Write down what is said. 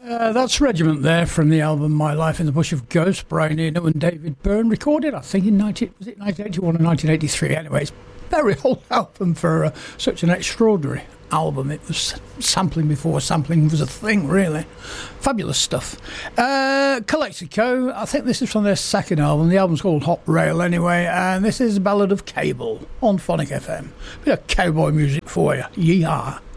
That's Regiment there from the album My Life in the Bush of Ghosts. Brian Eno and David Byrne recorded, I think, in 1981 or 1983. Anyway, it's a very old album for such an extraordinary album. It was sampling before sampling was a thing, really. Fabulous stuff. Calexico, I think this is from their second album. The album's called Hot Rail anyway, and this is Ballad of Cable on Phonic FM. Bit of cowboy music for you. Yeehaw.